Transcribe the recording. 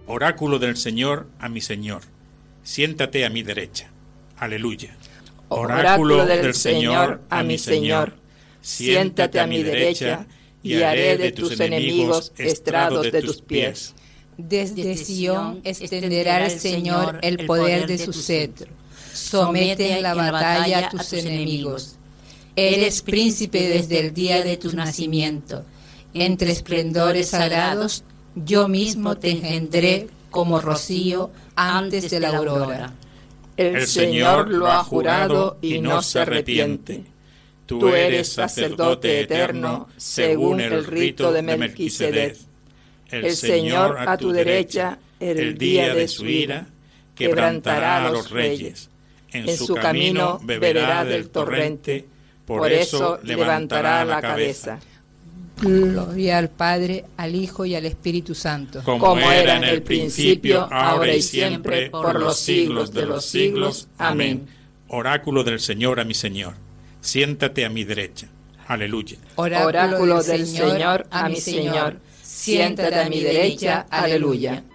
Oráculo del Señor a mi Señor, siéntate a mi derecha. Aleluya. Oráculo del Señor a mi Señor, siéntate a mi derecha, y haré de tus enemigos estrado de tus pies. Desde Sión extenderá el Señor el poder de su cetro. Somete en la batalla a tus enemigos. Eres príncipe desde el día de tu nacimiento. Entre esplendores sagrados, yo mismo te engendré como rocío antes de la aurora. El Señor lo ha jurado y no se arrepiente. Tú eres sacerdote eterno según el rito de Melquisedec. El Señor a tu derecha, el día de su ira, quebrantará a los reyes. En su camino beberá del torrente, por eso levantará la cabeza. Gloria al Padre, al Hijo y al Espíritu Santo. Como era en el principio, ahora y siempre, por los siglos de los siglos. Amén. Oráculo del Señor a mi Señor, siéntate a mi derecha. Aleluya. Oráculo del Señor a mi Señor, siéntate a mi derecha. Aleluya.